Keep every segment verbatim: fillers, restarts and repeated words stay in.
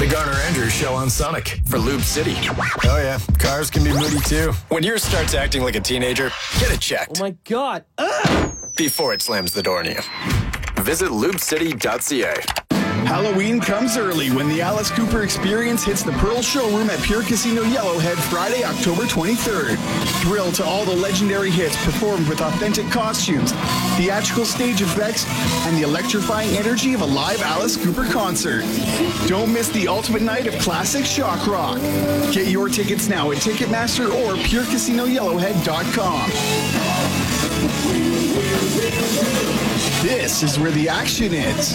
The Garner Andrews Show on Sonic for Lube City. Oh yeah, cars can be moody too. When yours starts acting like a teenager, get it checked. Oh my God. Ugh. Before it slams the door on you. Visit lube city dot c a. Halloween comes early when the Alice Cooper Experience hits the Pearl Showroom at Pure Casino Yellowhead Friday, October twenty-third. Thrill to all the legendary hits performed with authentic costumes, theatrical stage effects, and the electrifying energy of a live Alice Cooper concert. Don't miss the ultimate night of classic shock rock. Get your tickets now at Ticketmaster or pure casino yellowhead dot com. This is where the action is.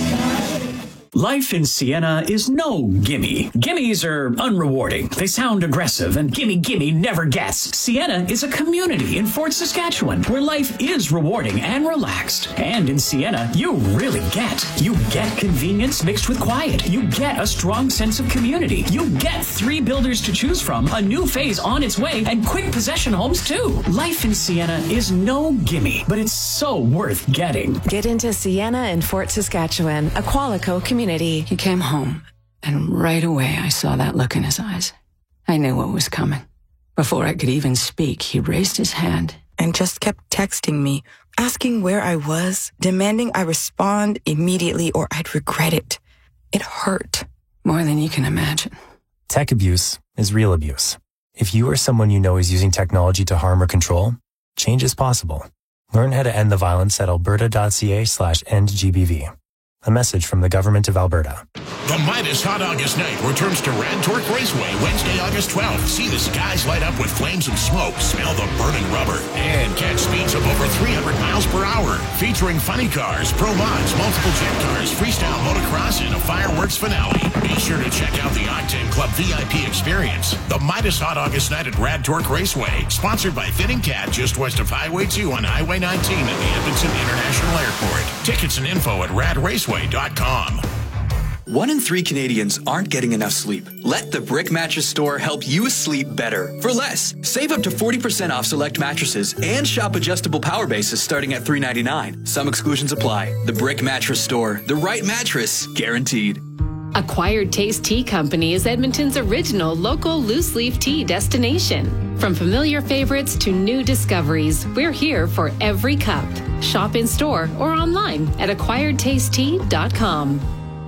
Life in Sienna is no gimme. Gimmies are unrewarding. They sound aggressive, and gimme gimme never gets. Sienna is a community in Fort Saskatchewan where life is rewarding and relaxed. And in Sienna, you really get. You get convenience mixed with quiet. You get a strong sense of community. You get three builders to choose from, a new phase on its way, and quick possession homes too. Life in Sienna is no gimme, but it's so worth getting. Get into Sienna in Fort Saskatchewan, a Qualico community. He came home, and right away I saw that look in his eyes. I knew what was coming. Before I could even speak, he raised his hand and just kept texting me, asking where I was, demanding I respond immediately or I'd regret it. It hurt. More than you can imagine. Tech abuse is real abuse. If you or someone you know is using technology to harm or control, change is possible. Learn how to end the violence at alberta dot c a slash end G B V. A message from the Government of Alberta. The Midas Hot August Night returns to Rad Torque Raceway Wednesday, August twelfth. See the skies light up with flames and smoke, smell the burning rubber, and catch speeds of over three hundred miles per hour. Featuring funny cars, pro mods, multiple jet cars, freestyle motocross, and a fireworks finale. Be sure to check out the Octane Club V I P experience. The Midas Hot August Night at Rad Torque Raceway, sponsored by Fitting Cat, just west of Highway two on Highway nineteen at the Edmonton International Airport. Tickets and info at rad raceway dot com. One in three Canadians aren't getting enough sleep. Let the Brick Mattress Store help you sleep better for less. Save up to forty percent off select mattresses and shop adjustable power bases starting at three ninety-nine. Some exclusions apply. The Brick Mattress Store. The right mattress guaranteed. Acquired Taste Tea Company is Edmonton's original local loose-leaf tea destination. From familiar favorites to new discoveries, we're here for every cup. Shop in store or online at acquired taste tea dot com.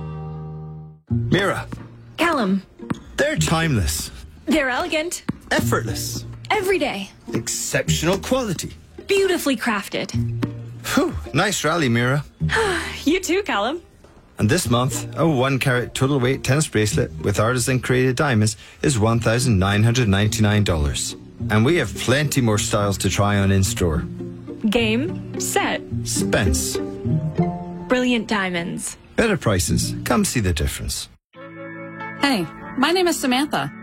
Mira. Callum. They're timeless. They're elegant. Effortless. Everyday. Exceptional quality. Beautifully crafted. Whew, nice rally, Mira. You too, Callum. And this month, a one carat total weight tennis bracelet with artisan created diamonds is one thousand nine hundred ninety-nine dollars. And we have plenty more styles to try on in store. Game, set. Spence. Brilliant diamonds. Better prices. Come see the difference. Hey, my name is Samantha.